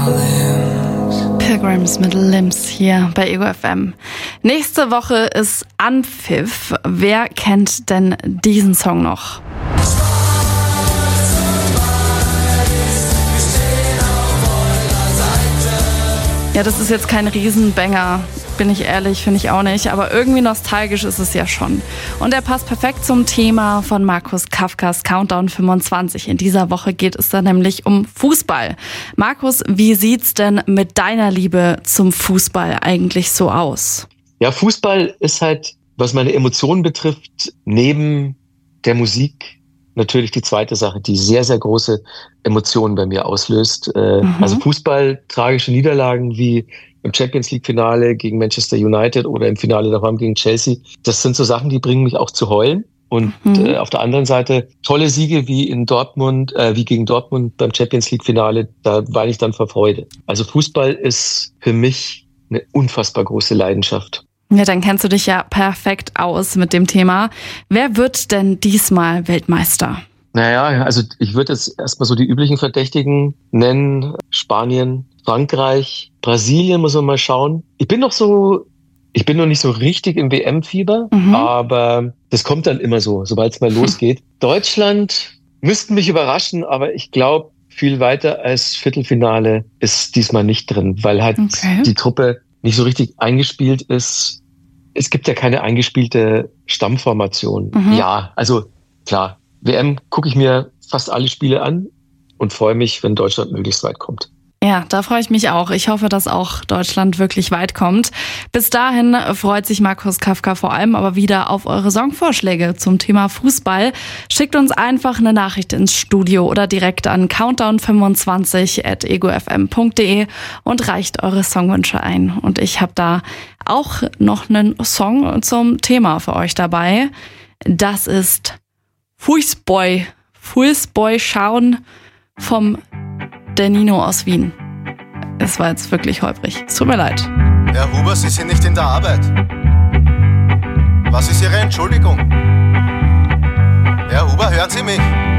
Pilgrims mit Limbs hier bei Ego FM. Nächste Woche ist Anpfiff. Wer kennt denn diesen Song noch? Ja, das ist jetzt kein Riesenbanger, bin ich ehrlich, finde ich auch nicht. Aber irgendwie nostalgisch ist es ja schon. Und er passt perfekt zum Thema von Markus Kafkas Countdown 25. In dieser Woche geht es dann nämlich um Fußball. Markus, wie sieht's denn mit deiner Liebe zum Fußball eigentlich so aus? Ja, Fußball ist halt, was meine Emotionen betrifft, neben der Musik natürlich die zweite Sache, die sehr, sehr große Emotionen bei mir auslöst. Also Fußball, tragische Niederlagen wie im Champions-League-Finale gegen Manchester United oder im Finale daheim gegen Chelsea. Das sind so Sachen, die bringen mich auch zu heulen. Und auf der anderen Seite tolle Siege wie gegen Dortmund beim Champions-League-Finale, da weine ich dann vor Freude. Also Fußball ist für mich eine unfassbar große Leidenschaft. Ja, dann kennst du dich ja perfekt aus mit dem Thema. Wer wird denn diesmal Weltmeister? Naja, also ich würde jetzt erstmal so die üblichen Verdächtigen nennen. Spanien, Frankreich, Brasilien muss man mal schauen. Ich bin noch nicht so richtig im WM-Fieber, aber das kommt dann immer so, sobald es mal losgeht. Deutschland müssten mich überraschen, aber ich glaube, viel weiter als Viertelfinale ist diesmal nicht drin, weil halt die Truppe nicht so richtig eingespielt ist. Es gibt ja keine eingespielte Stammformation. Ja, also klar, WM gucke ich mir fast alle Spiele an und freue mich, wenn Deutschland möglichst weit kommt. Ja, da freue ich mich auch. Ich hoffe, dass auch Deutschland wirklich weit kommt. Bis dahin freut sich Markus Kafka vor allem aber wieder auf eure Songvorschläge zum Thema Fußball. Schickt uns einfach eine Nachricht ins Studio oder direkt an countdown25@egofm.de und reicht eure Songwünsche ein. Und ich habe da auch noch einen Song zum Thema für euch dabei. Das ist Fußball schauen vom der Nino aus Wien. Es war jetzt wirklich holprig. Es tut mir leid. Herr Huber, Sie sind nicht in der Arbeit. Was ist Ihre Entschuldigung? Herr Huber, hören Sie mich?